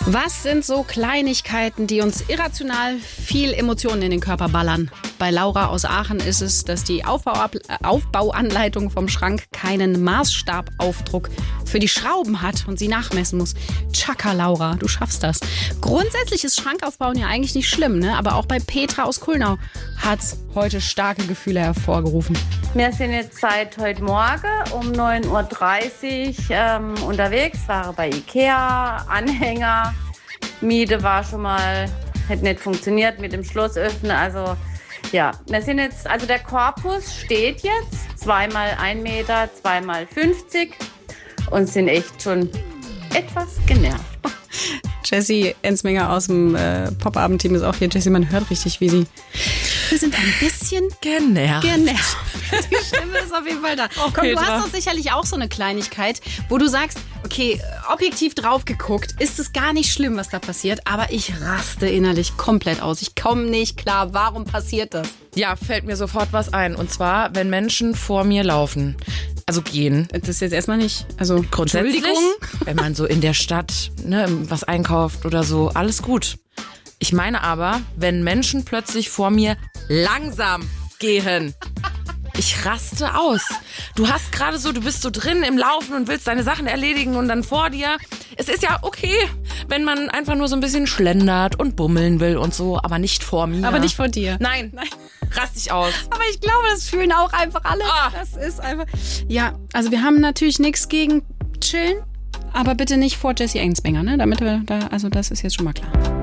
Was sind so Kleinigkeiten, die uns irrational viel Emotionen in den Körper ballern? Bei Laura aus Aachen ist es, dass die Aufbauanleitung vom Schrank keinen Maßstabaufdruck für die Schrauben hat und sie nachmessen muss. Tschakka, Laura, du schaffst das. Grundsätzlich ist Schrankaufbauen ja eigentlich nicht schlimm, ne? Aber auch bei Petra aus Kulnau hat's heute starke Gefühle hervorgerufen. Wir sind jetzt seit heute Morgen um 9.30 Uhr unterwegs, waren bei Ikea, Anhänger. Miete war schon mal, hätte nicht funktioniert mit dem Schlossöffnen. Also ja, wir sind jetzt, also der Korpus steht jetzt, 2x1 Meter, 2x50 und sind echt schon etwas genervt. Jessie Ensminger aus dem Pop-Abend-Team ist auch hier. Jessie, man hört richtig, wie sie... Wir sind ein bisschen genervt. Die Stimme ist auf jeden Fall da. Okay, komm, du hast doch sicherlich auch so eine Kleinigkeit, wo du sagst, okay, objektiv drauf geguckt, ist es gar nicht schlimm, was da passiert, aber ich raste innerlich komplett aus. Ich komme nicht klar, warum passiert das? Ja, fällt mir sofort was ein. Und zwar, wenn Menschen vor mir laufen. Also gehen. Das ist jetzt erstmal nicht, also grundsätzlich, wenn man so in der Stadt was einkauft oder so, alles gut. Ich meine aber, wenn Menschen plötzlich vor mir langsam gehen, ich raste aus. Du hast gerade so, du bist so drin im Laufen und willst deine Sachen erledigen und dann vor dir. Es ist ja okay, wenn man einfach nur so ein bisschen schlendert und bummeln will und so, aber nicht vor mir. Aber nicht vor dir. Nein. Rast ich aus. Aber ich glaube, das fühlen auch einfach alle. Das ist einfach... Ja, also wir haben natürlich nichts gegen Chillen, aber bitte nicht vor Jessie Ensminger, ne? Damit wir da, also das ist jetzt schon mal klar.